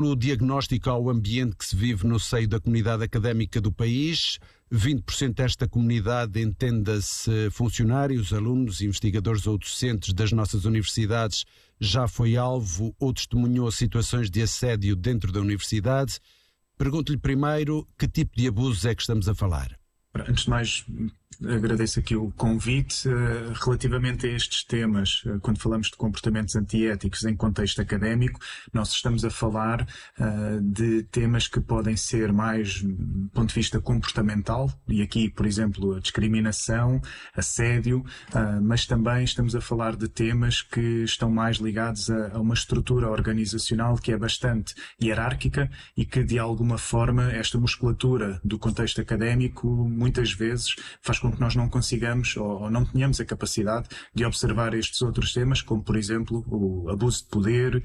No diagnóstico ao ambiente que se vive no seio da comunidade académica do país, 20% desta comunidade entenda-se funcionários, alunos, investigadores ou docentes das nossas universidades já foi alvo ou testemunhou situações de assédio dentro da universidade. Pergunto-lhe primeiro que tipo de abusos é que estamos a falar. Antes de mais, agradeço aqui o convite. Relativamente a estes temas, quando falamos de comportamentos antiéticos em contexto académico, nós estamos a falar de temas que podem ser mais do ponto de vista comportamental, e aqui, por exemplo, a discriminação, assédio, mas também estamos a falar de temas que estão mais ligados a uma estrutura organizacional que é bastante hierárquica e que, de alguma forma, esta musculatura do contexto académico muitas vezes faz com que nós não consigamos ou não tenhamos a capacidade de observar estes outros temas, como, por exemplo, o abuso de poder,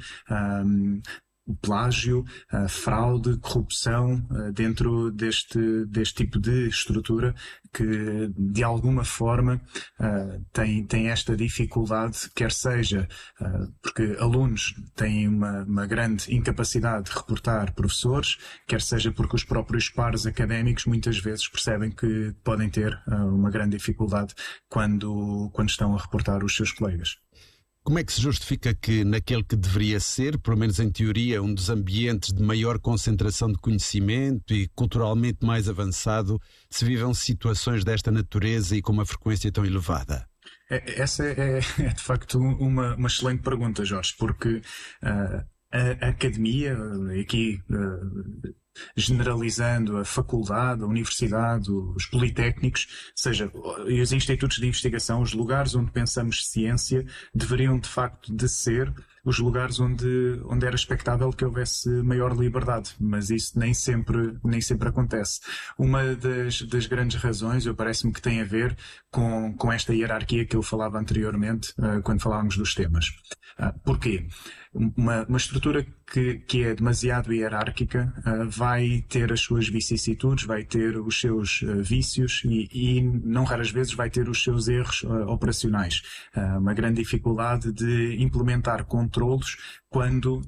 o plágio, a fraude, corrupção, dentro deste tipo de estrutura que, de alguma forma, tem esta dificuldade, quer seja porque alunos têm uma grande incapacidade de reportar professores, quer seja porque os próprios pares académicos muitas vezes percebem que podem ter uma grande dificuldade quando estão a reportar os seus colegas. Como é que se justifica que naquele que deveria ser, pelo menos em teoria, um dos ambientes de maior concentração de conhecimento e culturalmente mais avançado, se vivam situações desta natureza e com uma frequência tão elevada? Essa é de facto uma excelente pergunta, Jorge, porque a academia, aqui generalizando a faculdade, a universidade, os politécnicos, seja, e os institutos de investigação, os lugares onde pensamos ciência, deveriam de facto de ser os lugares onde era expectável que houvesse maior liberdade, mas isso nem sempre acontece. Uma das grandes razões, parece-me que tem a ver com esta hierarquia que eu falava anteriormente, quando falávamos dos temas. Porquê? Uma estrutura que é demasiado hierárquica vai ter as suas vicissitudes, vai ter os seus vícios e não raras vezes vai ter os seus erros operacionais. Uma grande dificuldade de implementar controlos quando,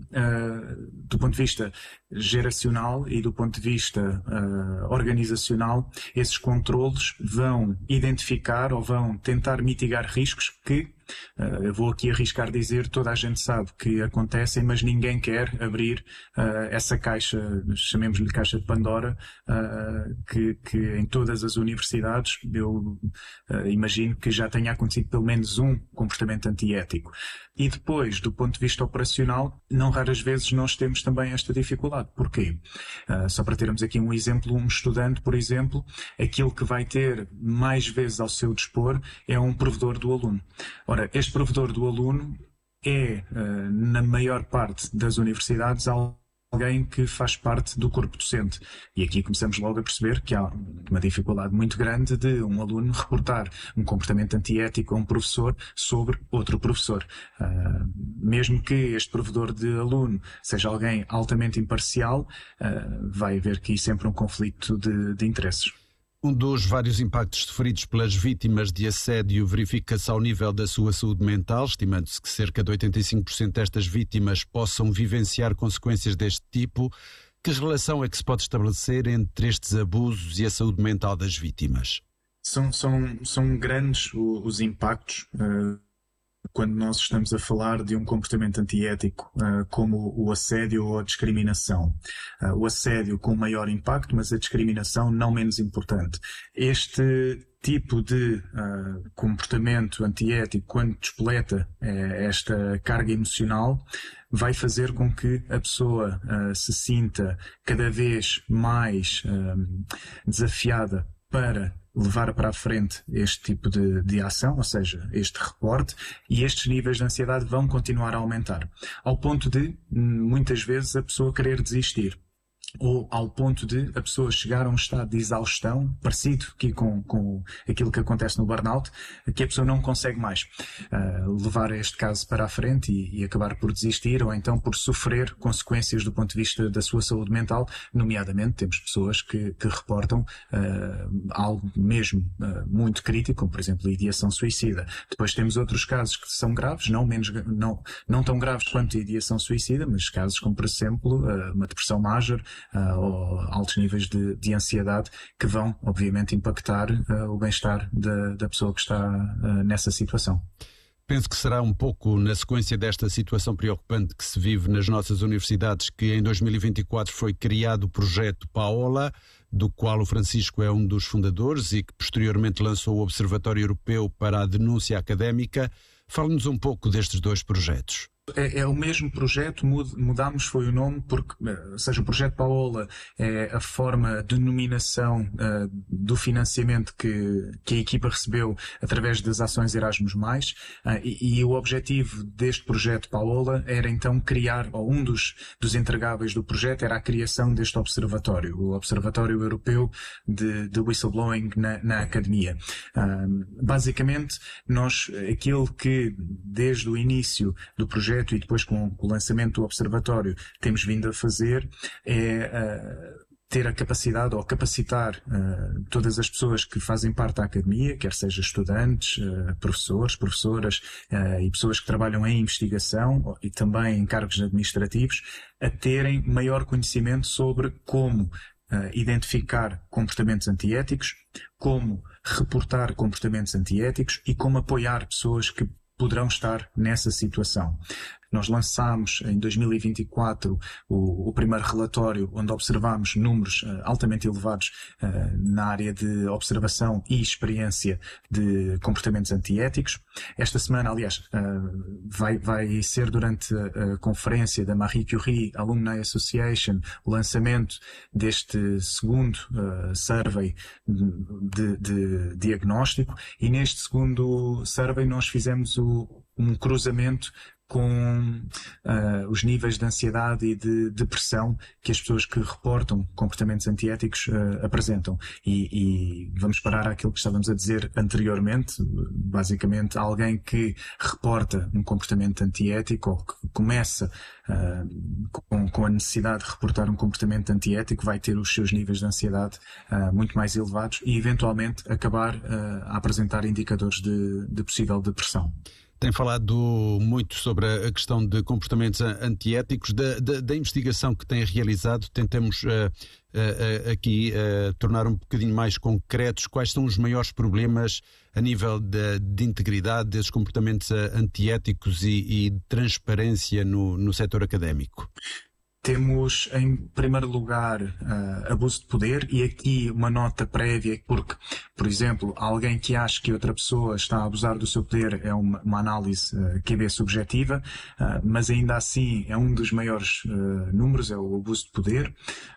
do ponto de vista geracional e do ponto de vista organizacional, esses controlos vão identificar ou vão tentar mitigar riscos que, eu vou aqui arriscar dizer, toda a gente sabe que acontecem, mas ninguém quer abrir essa caixa, chamemos-lhe caixa de Pandora, que em todas as universidades eu imagino que já tenha acontecido pelo menos um comportamento antiético. E depois, do ponto de vista operacional, não raras vezes nós temos também esta dificuldade. Porquê? Só para termos aqui um exemplo, um estudante, por exemplo, aquilo que vai ter mais vezes ao seu dispor é um provedor do aluno. Ora, este provedor do aluno é, na maior parte das universidades, alguém que faz parte do corpo docente. E aqui começamos logo a perceber que há uma dificuldade muito grande de um aluno reportar um comportamento antiético a um professor sobre outro professor. Mesmo que este provedor de aluno seja alguém altamente imparcial, vai haver aqui sempre um conflito de interesses. Um dos vários impactos sofridos pelas vítimas de assédio verifica-se ao nível da sua saúde mental, estimando-se que cerca de 85% destas vítimas possam vivenciar consequências deste tipo. Que relação é que se pode estabelecer entre estes abusos e a saúde mental das vítimas? São grandes os impactos quando nós estamos a falar de um comportamento antiético, como o assédio ou a discriminação. O assédio com maior impacto, mas a discriminação não menos importante. Este tipo de comportamento antiético, quando despoleta esta carga emocional, vai fazer com que a pessoa se sinta cada vez mais desafiada para levar para a frente este tipo de ação, ou seja, este reporte, e estes níveis de ansiedade vão continuar a aumentar, ao ponto de, muitas vezes, a pessoa querer desistir. ou ao ponto de a pessoa chegar a um estado de exaustão, parecido aqui com aquilo que acontece no burnout, que a pessoa não consegue mais levar este caso para a frente e acabar por desistir, ou então por sofrer consequências do ponto de vista da sua saúde mental. Nomeadamente, temos pessoas que reportam algo mesmo muito crítico, como por exemplo a ideação suicida. Depois temos outros casos que são graves, não tão graves quanto a ideação suicida, mas casos como, por exemplo, uma depressão major, ou altos níveis de ansiedade, que vão, obviamente, impactar o bem-estar da pessoa que está nessa situação. Penso que será um pouco na sequência desta situação preocupante que se vive nas nossas universidades que em 2024 foi criado o projeto Paola, do qual o Francisco é um dos fundadores e que posteriormente lançou o Observatório Europeu para a Denúncia Académica. Fale-nos um pouco destes dois projetos. É o mesmo projeto, mudámos foi o nome, porque, ou seja, o projeto Paola é a forma de denominação do financiamento que a equipa recebeu através das ações Erasmus+, e o objetivo deste projeto Paola era então criar, ou um dos entregáveis do projeto era a criação deste observatório, o Observatório Europeu de Whistleblowing na Academia. Basicamente, aquilo que desde o início do projeto e depois com o lançamento do Observatório temos vindo a fazer é ter a capacidade ou capacitar todas as pessoas que fazem parte da academia, quer seja estudantes, professores, professoras e pessoas que trabalham em investigação e também em cargos administrativos, a terem maior conhecimento sobre como identificar comportamentos antiéticos, como reportar comportamentos antiéticos e como apoiar pessoas que poderão estar nessa situação. Nós lançámos em 2024 o primeiro relatório onde observámos números altamente elevados na área de observação e experiência de comportamentos antiéticos. Esta semana, aliás, vai ser durante a conferência da Marie Curie Alumni Association o lançamento deste segundo survey de diagnóstico, e neste segundo survey nós fizemos um cruzamento com os níveis de ansiedade e de depressão que as pessoas que reportam comportamentos antiéticos apresentam. E vamos parar àquilo que estávamos a dizer anteriormente. Basicamente, alguém que reporta um comportamento antiético ou que começa com a necessidade de reportar um comportamento antiético vai ter os seus níveis de ansiedade muito mais elevados e eventualmente acabar a apresentar indicadores de possível depressão. Tem falado muito sobre a questão de comportamentos antiéticos, da investigação que tem realizado. Tentamos aqui tornar um bocadinho mais concretos quais são os maiores problemas a nível de integridade desses comportamentos antiéticos e de transparência no setor académico. Temos, em primeiro lugar, abuso de poder, e aqui uma nota prévia, porque, por exemplo, alguém que acha que outra pessoa está a abusar do seu poder é uma análise QB subjetiva, mas ainda assim é um dos maiores números, é o abuso de poder.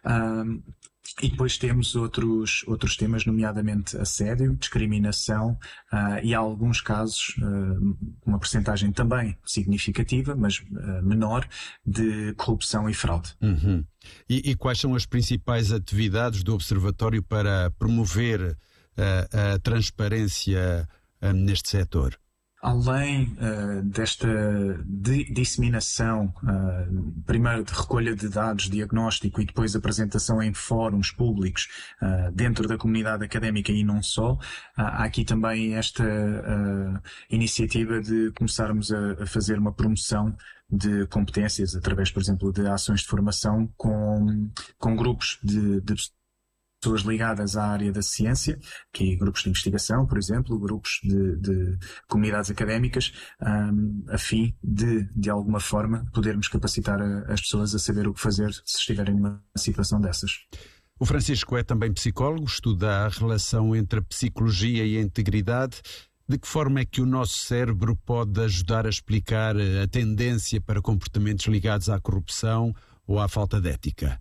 E depois temos outros temas, nomeadamente assédio, discriminação e há alguns casos, uma percentagem também significativa, mas menor, de corrupção e fraude. Uhum. E quais são as principais atividades do Observatório para promover a transparência neste setor? Além desta disseminação, primeiro de recolha de dados, diagnóstico e depois apresentação em fóruns públicos dentro da comunidade académica e não só, há aqui também esta iniciativa de começarmos a fazer uma promoção de competências através, por exemplo, de ações de formação com grupos de pessoas ligadas à área da ciência, que é grupos de investigação, por exemplo, grupos de comunidades académicas, a fim de alguma forma, podermos capacitar as pessoas a saber o que fazer se estiverem numa situação dessas. O Francisco é também psicólogo, estuda a relação entre a psicologia e a integridade. De que forma é que o nosso cérebro pode ajudar a explicar a tendência para comportamentos ligados à corrupção ou à falta de ética?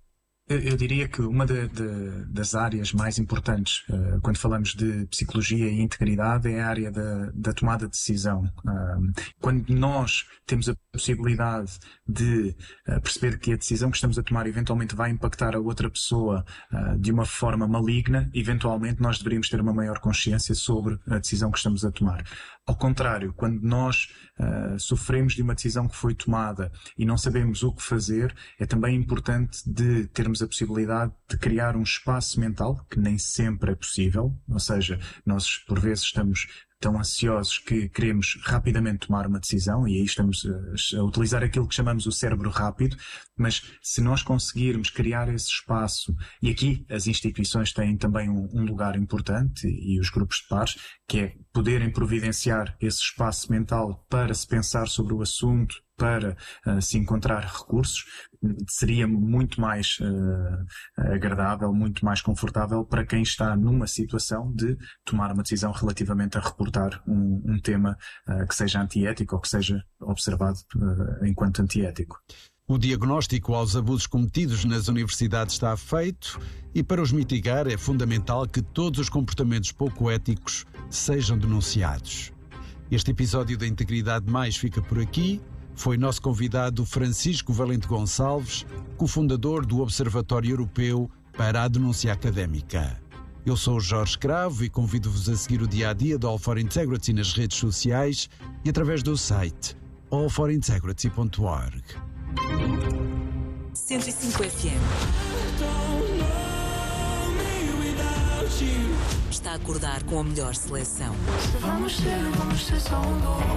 Eu diria que uma das áreas mais importantes quando falamos de psicologia e integridade é a área da tomada de decisão. Quando nós temos a possibilidade de perceber que a decisão que estamos a tomar eventualmente vai impactar a outra pessoa de uma forma maligna, eventualmente nós deveríamos ter uma maior consciência sobre a decisão que estamos a tomar. Ao contrário, quando nós sofremos de uma decisão que foi tomada e não sabemos o que fazer, é também importante de termos a possibilidade de criar um espaço mental, que nem sempre é possível, ou seja, nós por vezes estamos tão ansiosos que queremos rapidamente tomar uma decisão e aí estamos a utilizar aquilo que chamamos o cérebro rápido, mas se nós conseguirmos criar esse espaço, e aqui as instituições têm também um lugar importante e os grupos de pares, que é poderem providenciar esse espaço mental para se pensar sobre o assunto, para se encontrar recursos, seria muito mais agradável, muito mais confortável para quem está numa situação de tomar uma decisão relativamente a reportar um tema que seja antiético ou que seja observado enquanto antiético. O diagnóstico aos abusos cometidos nas universidades está feito e para os mitigar é fundamental que todos os comportamentos pouco éticos sejam denunciados. Este episódio da Integridade Mais fica por aqui. Foi nosso convidado Francisco Valente Gonçalves, cofundador do Observatório Europeu para a Denúncia Académica. Eu sou o Jorge Cravo e convido-vos a seguir o dia-a-dia do All for Integrity nas redes sociais e através do site allforintegrity.org. 105 FM. Está a acordar com a melhor seleção. Vamos ser só um